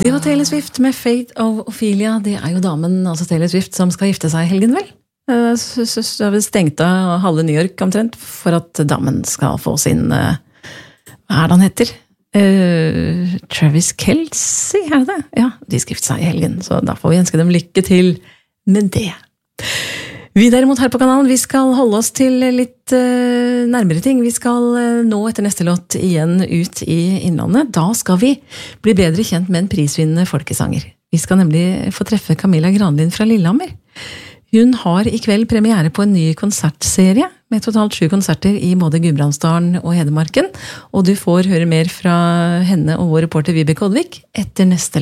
Det var Taylor Swift med Fate of Ophelia. Det jo damen, altså Taylor Swift, som skal gifte seg I helgen, vel? Så har vi stengt av halve New York omtrent for at damen skal få sin, hva det han heter? Travis Kelce, det? Ja, de skal gifte seg I helgen, så da får vi ønske dem lykke til med det. Vi derimot her på kanalen, vi skal holde oss til litt nærmere ting. Vi skal nå etter neste låt igjen ut I Innlandet. Da skal vi bli bedre kjent med en prisvinnende folkesanger. Vi skal nemlig få treffe Camilla Granlin fra Lillehammer. Hun har I kveld premiere på en ny konsertserie med totalt 7 konserter I både Gudbrandsdalen og Hedmarken. Og du får høre mer fra henne og vår reporter Vibeke Oddvik etter neste